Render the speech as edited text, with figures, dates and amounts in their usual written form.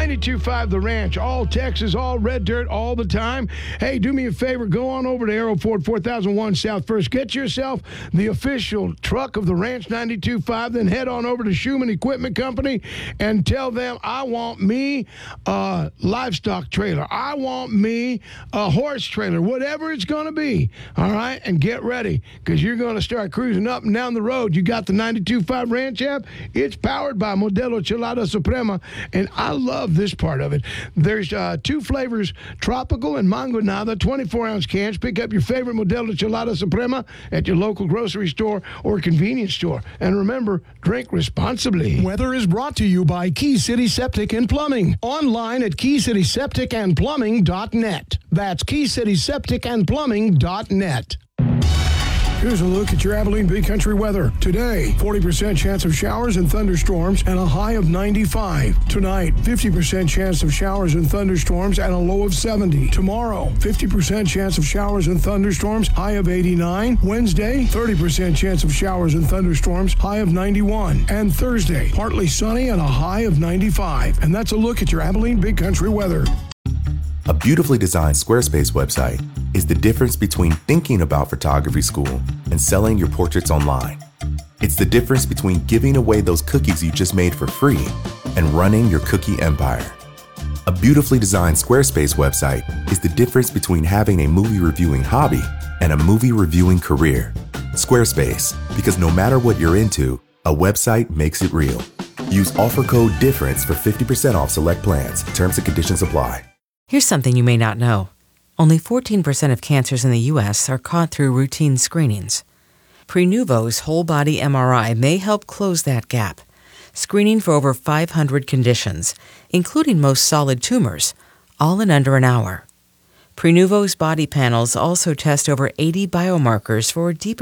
92.5 The Ranch, all Texas, all red dirt, all the time. Hey, do me a favor. Go on over to Aero Ford 4001 South First. Get yourself the official truck of the Ranch 92.5. Then head on over to Schumann Equipment Company and tell them, I want me a livestock trailer. I want me a horse trailer, whatever it's going to be. All right? And get ready, because you're going to start cruising up and down the road. You got the 92.5 Ranch app. It's powered by Modelo Chelada Suprema, and I love this part of it. There's two flavors, tropical and mango nada, 24-ounce cans. Pick up your favorite Modelo Chelada Suprema at your local grocery store or convenience store. And remember, drink responsibly. Weather is brought to you by Key City Septic and Plumbing. Online at KeyCitySepticandPlumbing.net. That's KeyCitySepticandPlumbing.net. Here's a look at your Abilene Big Country weather. Today, 40% chance of showers and thunderstorms and a high of 95. Tonight, 50% chance of showers and thunderstorms and a low of 70. Tomorrow, 50% chance of showers and thunderstorms, high of 89. Wednesday, 30% chance of showers and thunderstorms, high of 91. And Thursday, partly sunny and a high of 95. And that's a look at your Abilene Big Country weather. A beautifully designed Squarespace website is the difference between thinking about photography school and selling your portraits online. It's the difference between giving away those cookies you just made for free and running your cookie empire. A beautifully designed Squarespace website is the difference between having a movie reviewing hobby and a movie reviewing career. Squarespace, because no matter what you're into, a website makes it real. Use offer code DIFFERENCE for 50% off select plans. Terms and conditions apply. Here's something you may not know. Only 14% of cancers in the U.S. are caught through routine screenings. Prenuvo's whole-body MRI may help close that gap, screening for over 500 conditions, including most solid tumors, all in under an hour. Prenuvo's body panels also test over 80 biomarkers for deeper